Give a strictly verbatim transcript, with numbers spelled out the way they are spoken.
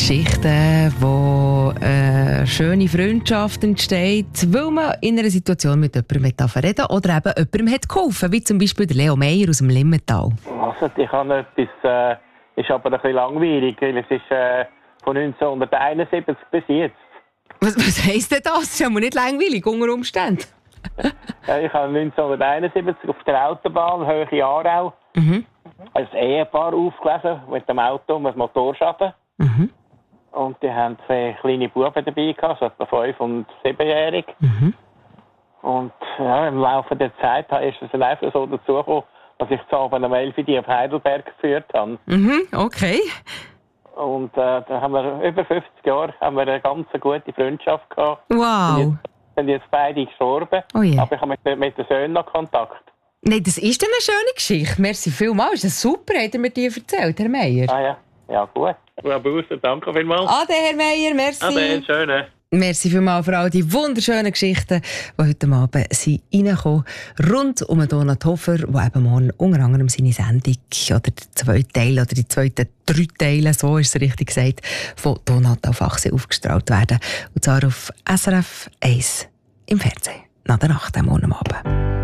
Geschichten, wo eine schöne Freundschaft entsteht, weil man in einer Situation mit jemandem reden darf oder eben jemandem hat geholfen, wie zum Beispiel der Leo Meyer aus dem Limmental. Also, ich habe etwas, äh, ist aber ein bisschen langweilig, weil es ist äh, von neunzehnhunderteinundsiebzig bis jetzt. Was, was heisst denn das? Das ist ja nicht langweilig, unter Umständen. Ja, ich habe neunzehnhunderteinundsiebzig auf der Autobahn, Höhe Aarau, Mhm. ein Ehepaar aufgelesen mit dem Auto um einen Motorschaden. Mhm. Und die haben zwei kleine Buben dabei gehabt, so etwa fünf- und siebenjährig. Mhm. Und ja, im Laufe der Zeit ist es dann einfach so dazu gekommen, dass ich zu Abend am elf die auf Heidelberg geführt habe. Mhm, okay. Und äh, da haben wir über fünfzig Jahre haben wir eine ganz gute Freundschaft gehabt. Wow. Sind jetzt, sind jetzt beide gestorben. Oh je. Aber ich habe mit, mit den Söhnen noch Kontakt. Nein, das ist eine schöne Geschichte. Merci vielmals. Ist das super, hat er mir die erzählt, Herr Meier? Ah ja, ja gut. Ja, Bauser, danke vielmals. Ade, Herr Meier, merci. Ade, schöne. Merci vielmals für all die wunderschönen Geschichten, die heute Abend sind reingekommen rund um Donat Hofer, der eben morgen unter anderem seine Sendung oder die zweite Teil oder die zweiten drei Teile, so ist es richtig gesagt, von Donat auf Achse aufgestrahlt werden. Und zwar auf S R F eins im Fernsehen. Nach der Nacht am Morgen Abend.